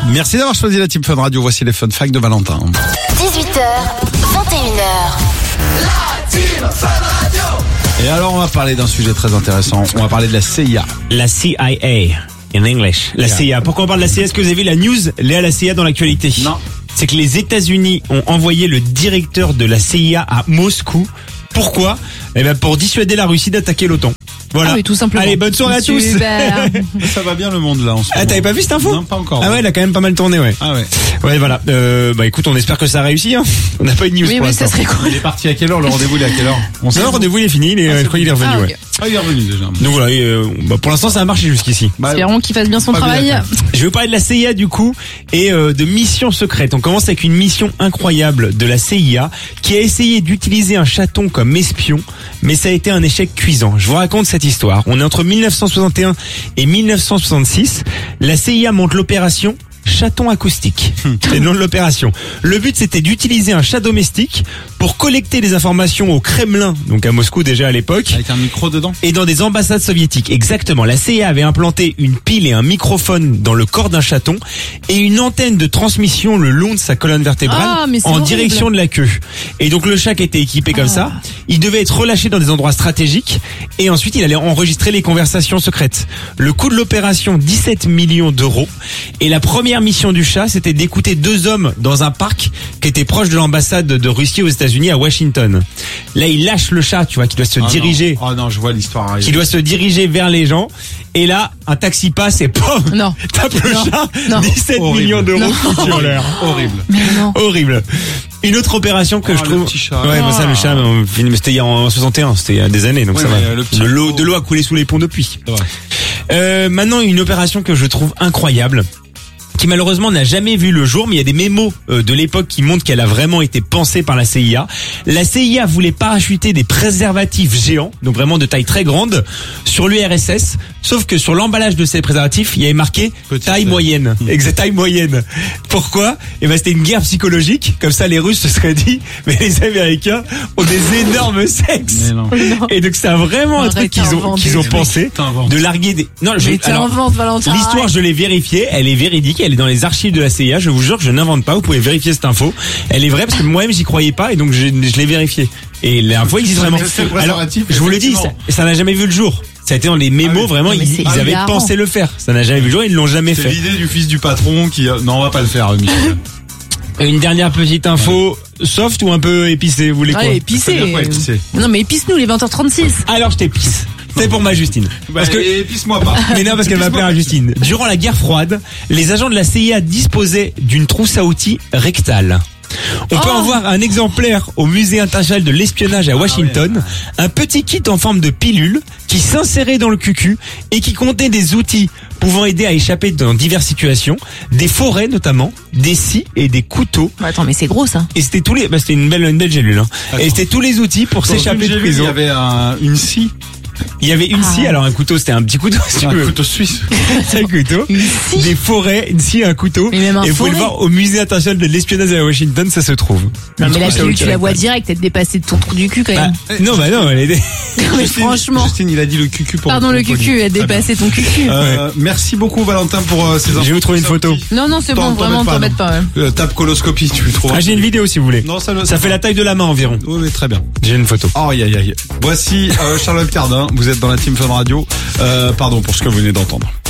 Merci d'avoir choisi la Team Fun Radio. Voici les Fun Facts de Valentin. 18h, 21h. La Team Fun Radio. Et alors, on va parler d'un sujet très intéressant. On va parler de la CIA. La CIA, in English. La CIA. Pourquoi on parle de la CIA? Est-ce que vous avez vu la news liée à la CIA dans l'actualité? Non. C'est que les États-Unis ont envoyé le directeur de la CIA à Moscou. Pourquoi? Eh ben, pour dissuader la Russie d'attaquer l'OTAN. Voilà. Ah oui, tout simplement. Allez, bonne soirée à tous. Super. Ça va bien le monde là en ce moment. Ah, t'avais pas vu cette info? Non, pas encore. Ah ouais, elle a quand même pas mal tourné, ouais. Ah ouais. Ouais, voilà. Bah écoute, on espère que ça a réussi, hein. On n'a pas eu de news Oui, pour oui, l'instant. ça serait cool. Il est parti à quelle heure? Le rendez-vous, il est à quelle heure? On sait. Non, le rendez-vous il est fini, je crois qu'il est revenu, Ah, ok. ouais. Ah, il est revenu déjà. Donc voilà, pour l'instant ça a marché jusqu'ici. Bah, Espérons qu'il fasse bien son pas bien, travail. d'accord. Je vais vous parler de la CIA du coup et de missions secrètes. On commence avec une mission incroyable de la CIA qui a essayé d'utiliser un chaton comme espion, mais ça a été un échec cuisant. Je vous raconte cette histoire. On est entre 1961 et 1966. La CIA monte l'opération Chaton acoustique. C'est le nom de l'opération. Le but c'était d'utiliser un chat domestique pour collecter les informations au Kremlin, donc à Moscou déjà à l'époque. Avec un micro dedans. Et dans des ambassades soviétiques, exactement. La CIA avait implanté une pile et un microphone dans le corps d'un chaton et une antenne de transmission le long de sa colonne vertébrale Ah, mais c'est en horrible. direction de la queue. Et donc le chat qui était équipé comme ça, il devait être relâché dans des endroits stratégiques et ensuite il allait enregistrer les conversations secrètes. Le coût de l'opération, 17 millions d'euros. Et la première mission du chat, c'était d'écouter deux hommes dans un parc qui était proche de l'ambassade de Russie aux États-Unis à Washington. Là, il lâche le chat, tu vois, qui doit se diriger. Oh non, je vois l'histoire arriver. Qui doit se diriger vers les gens. Et là, un taxi passe et pom, Non. tape le Non. chat. Non. 17 Horrible. millions d'euros Non. foutus en l'air. Horrible. Mais non. Horrible. Une autre opération que Oh, je le trouve. petit chat. Ouais, bah ça, le chat, c'était il y a en 61, c'était il y a des années, donc Ouais, ça mais va. le petit De l'eau a coulé sous les ponts depuis. C'est vrai. Maintenant, une opération que je trouve incroyable, qui malheureusement n'a jamais vu le jour, mais il y a des mémos de l'époque qui montrent qu'elle a vraiment été pensée par la CIA. La CIA voulait parachuter des préservatifs géants, donc vraiment de taille très grande, sur l'URSS, sauf que sur l'emballage de ces préservatifs, il y avait marqué Petite taille taille. moyenne. Exact, taille moyenne. Pourquoi? Eh ben c'était une guerre psychologique, comme ça les Russes se seraient dit, mais les Américains ont des énormes sexes. Mais non. Et donc c'est vraiment un truc Arrête, qu'ils ont pensé, T'inventes. de larguer des... Non, Mais t'inventes, Valentin. l'histoire, je l'ai vérifiée, elle est véridique, elle est dans les archives de la CIA, je vous jure que je n'invente pas, vous pouvez vérifier cette info. Elle est vraie parce que moi-même j'y croyais pas et donc je l'ai vérifiée. Et l'info existe vraiment. C'est le Alors, préservatif, je vous le dis, effectivement. ça n'a jamais vu le jour. Ça a été dans les mémos, Ah oui. vraiment, Non, mais c'est ils avaient hilarant. pensé le faire. Ça n'a jamais vu le jour, ils ne l'ont jamais C'est fait. l'idée du fils du patron qui... Non, on va pas le faire, Michel. Une dernière petite info, soft ou un peu épicée, vous voulez quoi? Ah, épicé. Ça veut dire quoi, épicé? Non, mais épice-nous, les 20h36. Alors je t'épice. C'est pour ma Justine. Parce que Épice-moi pas. Mais non, parce qu'elle va plaire à Justine. Durant la guerre froide, les agents de la CIA disposaient d'une trousse à outils rectale. On peut en voir un exemplaire au musée international de l'espionnage à Washington, un petit kit en forme de pilule qui s'insérait dans le cucu et qui contenait des outils pouvant aider à échapper dans diverses situations, des forêts notamment, des scies et des couteaux. Attends, mais c'est gros, ça. Et c'était tous les, c'était une belle gélule, hein. Attends. Et c'était tous les outils pour s'échapper de Il y prison. avait une scie. Il y avait une scie, alors un couteau, c'était un petit couteau, si tu Un veux. couteau suisse. C'est un couteau. Une scie. Des forêts, une scie, un couteau. Mais même un et vous pouvez le forêt. voir au musée international de l'espionnage à Washington, ça se trouve. Non, mais la Trousse à pilule, outils tu la vois rectale. direct, elle te dépassée de ton trou du cul, quand Bah, même. non, elle est... Mais franchement. Justine, il a dit le cucu pour... Pardon, le pour cucu, elle Très bien. dépassait ton cucu. Merci beaucoup, Valentin, pour ces infos. Je vais vous trouver une photo. Non, non, c'est bon, vraiment, t'embête pas. Ouais. Tape coloscopie, tu le trouves. Ah, j'ai une vidéo si vous voulez. Non, Ça fait la taille de la main environ. Oui, oui, très bien. J'ai une photo. Aïe, aïe, aïe. Voici Charlotte Cardin. Vous êtes dans la Team Fun Radio. Pardon pour ce que vous venez d'entendre.